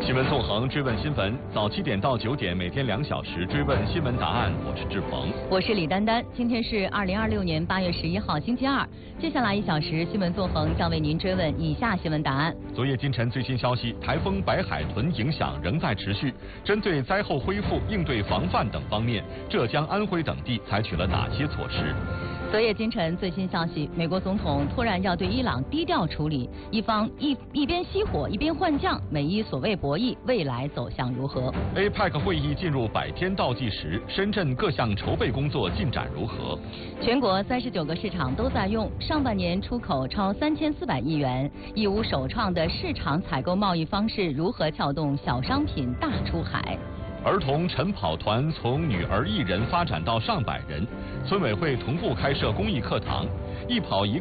新闻纵横追问新闻，早7点到9点，每天2小时追问新闻答案。我是志鹏， 我是李丹丹。今天是2026年8月11号，星期二。接下来1小时，新闻纵横将为您追问以下新闻答案。 昨夜今晨最新消息，台风白海豚影响仍在持续。针对灾后恢复、应对防范等方面，浙江、安徽等地采取了哪些措施？ 昨夜今晨最新消息，美国总统突然要对伊朗低调处理，一方一边熄火一边换将，美伊所谓博弈未来走向如何 ？APEC 会议进入100天倒计时，深圳各项筹备工作进展如何？ 全国39个市场都在用，上半年出口超3400亿元，义乌首创的市场采购贸易方式如何撬动小商品大出海？ 儿童晨跑团从女儿1人发展到上百人，村委会同步开设公益课堂，一跑一